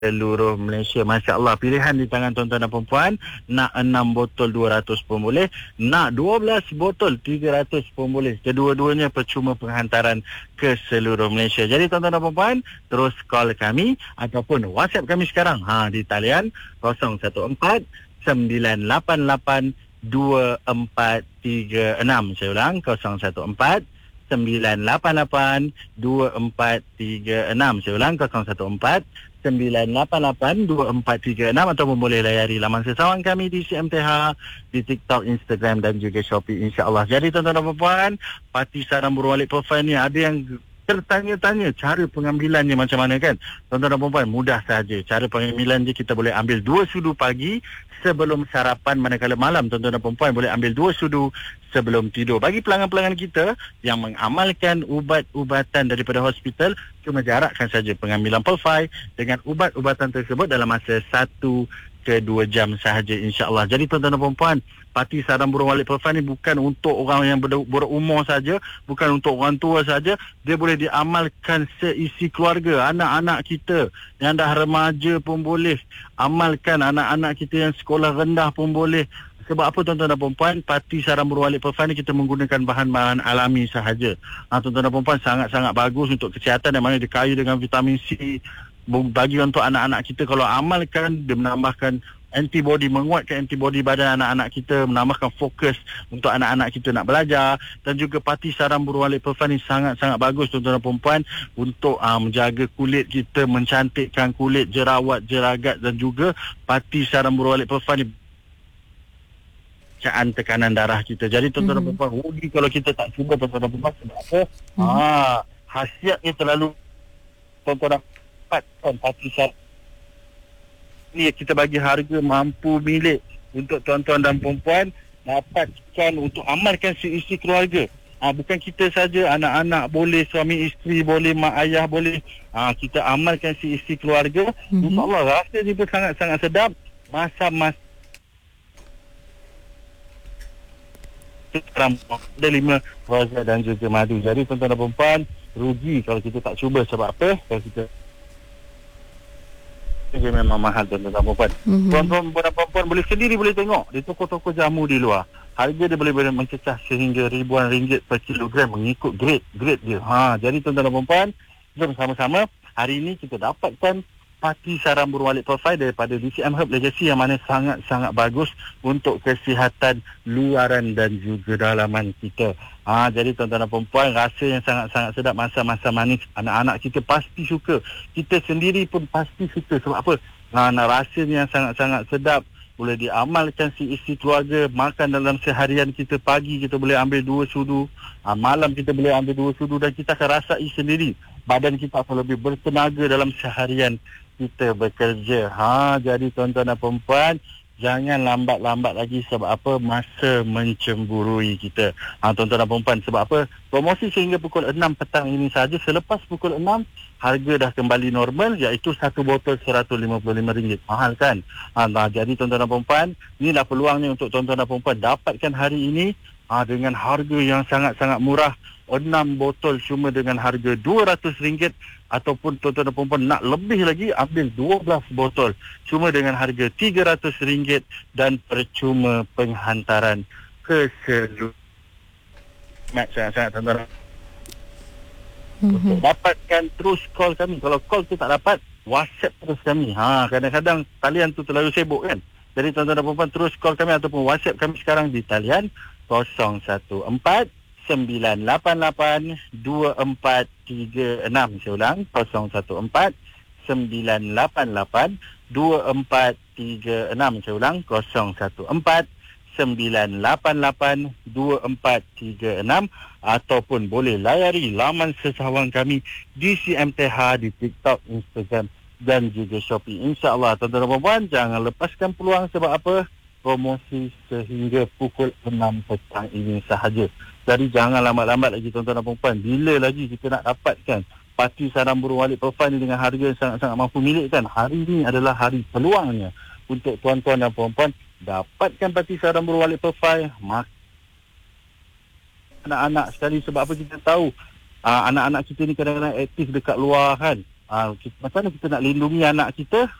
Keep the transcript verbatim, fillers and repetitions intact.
seluruh Malaysia. Masya Allah, pilihan di tangan tuan-tuan dan perempuan. Nak enam botol dua ratus pun boleh, nak dua belas botol tiga ratus pun boleh. Kedua-duanya percuma penghantaran ke seluruh Malaysia. Jadi tuan-tuan dan perempuan, terus call kami ataupun WhatsApp kami sekarang ha di talian kosong satu empat sembilan lapan lapan dua empat tiga enam. Saya ulang, kosong satu empat sembilan lapan lapan dua empat tiga enam. Saya ulang, kosong satu empat sembilan lapan lapan dua empat tiga enam, ataupun boleh layari laman sesawang kami di C M T H, di TikTok, Instagram dan juga Shopee, insya-Allah. Jadi tuan-tuan dan puan-puan, parti sarang burung walik profile ni ada yang tertanya-tanya cara pengambilannya macam mana kan. Tuan-tuan dan puan-puan, mudah saja. Cara pengambilan dia, kita boleh ambil dua sudu pagi sebelum sarapan, manakala malam tuan-tuan dan puan-puan boleh ambil dua sudu sebelum tidur. Bagi pelanggan-pelanggan kita yang mengamalkan ubat-ubatan daripada hospital, cuma jarakkan saja pengambilan Pelfai dengan ubat-ubatan tersebut dalam masa satu ke dua jam sahaja, insya-Allah. Jadi tuan-tuan dan puan-puan, parti sarang burung walik Pelfai ni bukan untuk orang yang ber- berumur saja, bukan untuk orang tua saja. Dia boleh diamalkan seisi keluarga. Anak-anak kita yang dah remaja pun boleh amalkan, anak-anak kita yang sekolah rendah pun boleh. Sebab apa tuan-tuan dan puan-puan, parti sarang burung walik Pelfai ni kita menggunakan bahan-bahan alami sahaja. Ha, tuan-tuan dan puan-puan, sangat-sangat bagus untuk kesihatan, yang mana dia kaya dengan vitamin C. Bagi untuk anak-anak kita, kalau amalkan, dia menambahkan antibody, menguatkan antibody badan anak-anak kita, menambahkan fokus untuk anak-anak kita nak belajar. Dan juga parti sarang burung walik Pelfai ni sangat-sangat bagus tuan-tuan dan puan-puan untuk uh, menjaga kulit kita, mencantikkan kulit, jerawat, jeragat. Dan juga parti sarang burung walik Pelfai ni bacaan tekanan darah kita. Jadi tuan-tuan dan puan-puan, rugi kalau kita tak cuba tuan-tuan dan puan-puan. Sebab apa? Hmm. Ha, khasiatnya terlalu tuan-tuan dan puan-puan, parti sarang ni kita bagi harga mampu milik untuk tuan-tuan dan puan-puan dapatkan untuk amalkan seisi keluarga. Ha, bukan kita saja, anak-anak boleh, suami isteri boleh, mak ayah boleh. Ha, kita amalkan seisi keluarga. Mm-hmm. InsyaAllah rasa dia pun sangat-sangat sedap. Masa-masa ada lima roza dan juga madu. Jadi tuan-tuan dan puan-puan, rugi kalau kita tak cuba. Sebab apa? Kalau kita dia memang mahal tuan-tuan dan puan-puan. Mm-hmm. Tuan-tuan dan puan-puan boleh sendiri boleh tengok di toko-toko jamu di luar. Harga dia boleh boleh mencecah sehingga ribuan ringgit per kilogram mengikut grade grade dia. Ha, jadi tuan-tuan dan puan-puan, jom sama-sama hari ini kita dapatkan parti sarang burung walik Pelfai daripada D C M Herb Legacy, yang mana sangat-sangat bagus untuk kesihatan luaran dan juga dalaman kita. Ha, jadi tuan-tuan dan puan-puan, rasa yang sangat-sangat sedap, masa-masa manis. Anak-anak kita pasti suka. Kita sendiri pun pasti suka. Sebab apa? Ha, nah, rasanya yang sangat-sangat sedap. Boleh diamalkan seisi keluarga. Makan dalam seharian kita, pagi kita boleh ambil dua sudu. Ha, malam kita boleh ambil dua sudu dan kita akan rasai sendiri. Badan kita akan lebih bertenaga dalam seharian kita bekerja. Ha, jadi tuan-tuan dan puan-puan, jangan lambat-lambat lagi. Sebab apa? Masa mencemburui kita. Ha, tuan-tuan dan puan-puan, sebab apa? Promosi sehingga pukul enam petang ini saja. Selepas pukul enam, harga dah kembali normal, iaitu satu botol seratus lima puluh lima ringgit. Mahal kan? Ha, nah, jadi tuan-tuan dan puan-puan, inilah peluangnya untuk tuan-tuan dan puan-puan dapatkan hari ini ha, dengan harga yang sangat-sangat murah. enam botol cuma dengan harga dua ratus ringgit, ataupun tuan-tuan dan puan-puan nak lebih lagi, ambil dua belas botol cuma dengan harga tiga ratus ringgit dan percuma penghantaran ke seluruh. Sangat-sangat tuan-tuan. Mm-hmm. Untuk dapatkan, terus call kami. Kalau call tu tak dapat, WhatsApp terus kami. Ha, kadang-kadang talian tu terlalu sibuk kan. Jadi tuan-tuan dan puan-puan, terus call kami ataupun WhatsApp kami sekarang di talian kosong satu empat sembilan lapan lapan dua empat tiga enam. Saya ulang, kosong satu empat sembilan lapan lapan dua empat tiga enam. Saya ulang, kosong satu empat sembilan lapan lapan dua empat tiga enam, ataupun boleh layari laman sesawang kami di C M T H, di TikTok, Instagram dan juga Shopee. InsyaAllah tuan-tuan dan puan-puan, jangan lepaskan peluang. Sebab apa? Promosi sehingga pukul enam petang ini sahaja. Jadi jangan lambat-lambat lagi tuan-tuan dan puan-puan. Bila lagi kita nak dapatkan parti sarang burung walik Pelfai ni dengan harga yang sangat-sangat mampu milik kan? Hari ini adalah hari peluangnya untuk tuan-tuan dan puan-puan dapatkan parti sarang burung walik Pelfai. Mak- anak-anak sekali. Sebab apa? Kita tahu aa, anak-anak kita ni kadang-kadang aktif dekat luar kan. Ah, kita, macam mana kita nak lindungi anak kita